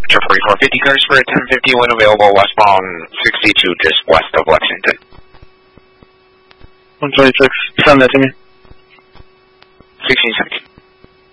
Departure 4450, cars for 1050 when available westbound 62 just west of Lexington. 126, send that to me. 1617.